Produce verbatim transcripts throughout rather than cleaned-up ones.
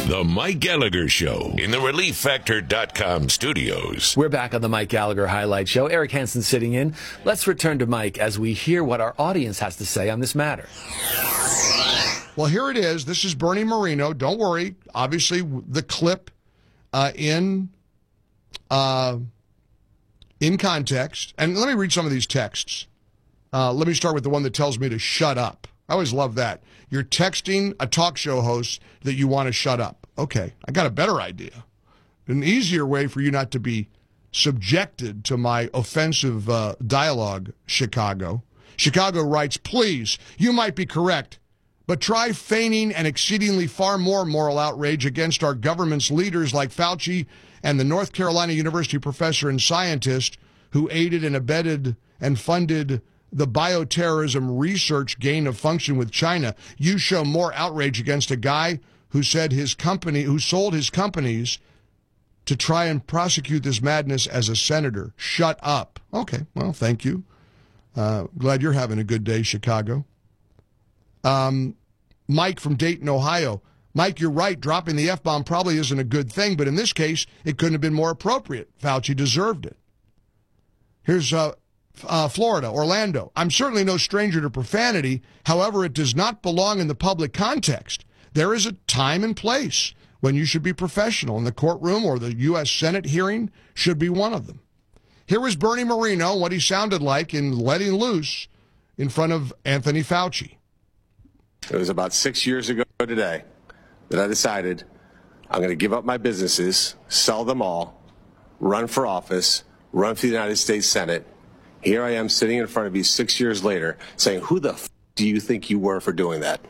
The Mike Gallagher Show in the relief factor dot com studios. We're back on the Mike Gallagher Highlight Show. Eric Hansen sitting in. Let's return to Mike as we hear what our audience has to say on this matter. Well, here it is. This is Bernie Moreno. Don't worry. Obviously, the clip uh, in uh, in context. And let me read some of these texts. Uh, let me start with the one that tells me to shut up. I always love that. You're texting a talk show host that you want to shut up. Okay, I got a better idea. An easier way for you not to be subjected to my offensive uh, dialogue, Chicago. Chicago writes, please, you might be correct, but try feigning an exceedingly far more moral outrage against our government's leaders like Fauci and the North Carolina University professor and scientist who aided and abetted and funded the bioterrorism research gain of function with China. You show more outrage against a guy who said his company, who sold his companies to try and prosecute this madness as a senator. Shut up. Okay, well, thank you. Uh, glad you're having a good day, Chicago. Um, Mike from Dayton, Ohio. Mike, you're right. Dropping the F-bomb probably isn't a good thing, but in this case, it couldn't have been more appropriate. Fauci deserved it. Here's uh, uh, Florida, Orlando. I'm certainly no stranger to profanity. However, it does not belong in the public context. There is a time and place when you should be professional, and the courtroom or the U S Senate hearing should be one of them. Here was Bernie Moreno, what he sounded like in letting loose in front of Anthony Fauci. It was about six years ago today that I decided I'm going to give up my businesses, sell them all, run for office, run for the United States Senate. Here I am sitting in front of you six years later saying, who the f do you think you were for doing that?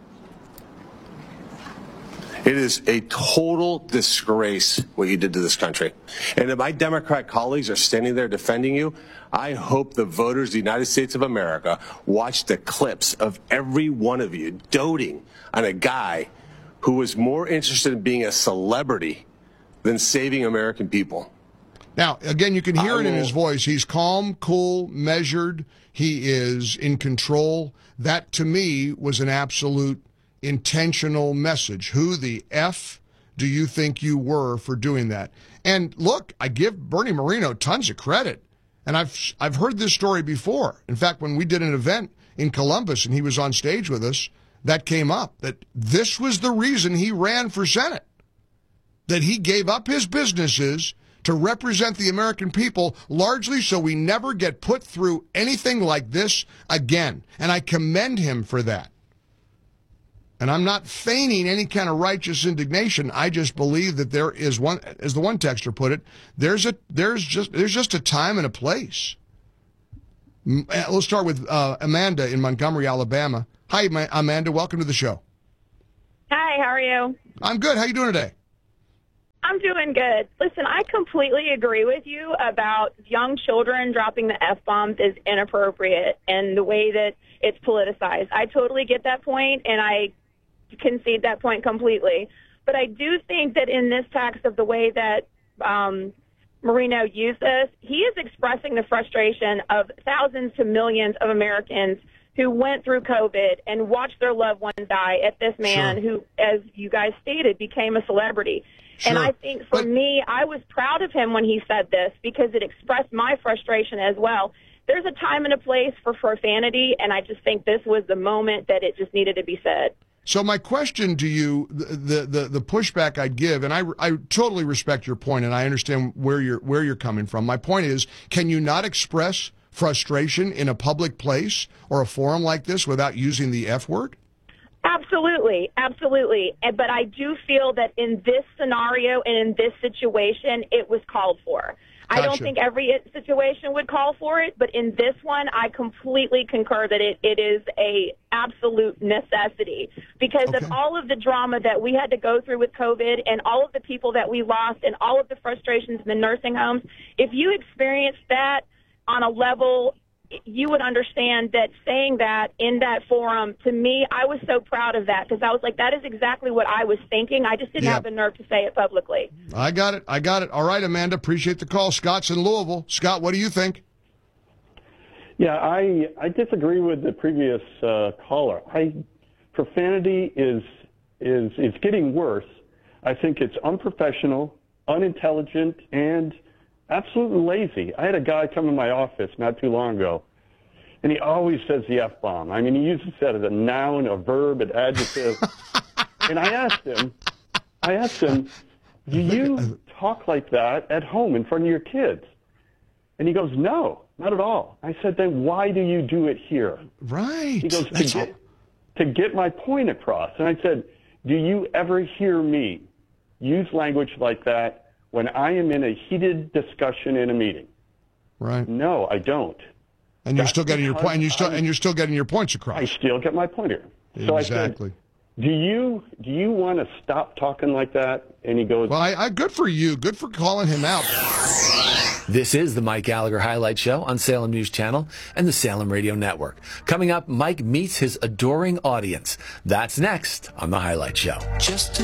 It is a total disgrace what you did to this country. And if my Democrat colleagues are standing there defending you, I hope the voters of the United States of America watch the clips of every one of you doting on a guy who was more interested in being a celebrity than saving American people. Now, again, you can hear I it in will... his voice. He's calm, cool, measured. He is in control. That, to me, was an absolute intentional message. Who the F do you think you were for doing that? And look, I give Bernie Moreno tons of credit. And I've I've heard this story before. In fact, when we did an event in Columbus and he was on stage with us, that came up, that this was the reason he ran for Senate, that he gave up his businesses to represent the American people, largely so we never get put through anything like this again. And I commend him for that. And I'm not feigning any kind of righteous indignation. I just believe that there is one, as the one texter put it, there's a there's just there's just a time and a place. Let's start with uh, Amanda in Montgomery, Alabama. Hi, Amanda. Welcome to the show. Hi. How are you? I'm good. How you doing today? I'm doing good. Listen, I completely agree with you about young children dropping the F-bombs is inappropriate and the way that it's politicized. I totally get that point, and I concede that point completely. But I do think that in this text of the way that um, Moreno used this, he is expressing the frustration of thousands to millions of Americans who went through COVID and watched their loved ones die at this man sure. who, as you guys stated, became a celebrity. Sure. And I think for but, me, I was proud of him when he said this because it expressed my frustration as well. There's a time and a place for profanity, and I just think this was the moment that it just needed to be said. So my question to you, the the the pushback I'd give, and I, I totally respect your point, and I understand where you're where you're coming from. My point is, can you not express frustration in a public place or a forum like this without using the F word? Absolutely, absolutely. But I do feel that in this scenario and in this situation, it was called for. Gotcha. I don't think every situation would call for it, but in this one, I completely concur that it, it is a absolute necessity because okay. of all of the drama that we had to go through with COVID and all of the people that we lost and all of the frustrations in the nursing homes. If you experienced that on a level, you would understand that saying that in that forum, to me, I was so proud of that because I was like, that is exactly what I was thinking. I just didn't yeah. have the nerve to say it publicly. I got it. I got it. All right, Amanda, appreciate the call. Scott's in Louisville. Scott, what do you think? Yeah, I I disagree with the previous uh, caller. I profanity is is is getting worse. I think it's unprofessional, unintelligent, and absolutely lazy. I had a guy come in my office not too long ago, and he always says the F-bomb. I mean, he uses that as a noun, a verb, an adjective. And I asked him, I asked him, do you talk like that at home in front of your kids? And he goes, no, not at all. I said, then why do you do it here? Right. He goes, to That's get, all... to get my point across. And I said, do you ever hear me use language like that when I am in a heated discussion in a meeting? Right. No, I don't. And you're That's still getting your point. And you still I'm, and you're still getting your points across. I still get my point here. So Exactly. I said, do you do you want to stop talking like that? And he goes, Well, I, I good for you. Good for calling him out. This is the Mike Gallagher Highlight Show on Salem News Channel and the Salem Radio Network. Coming up, Mike meets his adoring audience. That's next on the Highlight Show. Just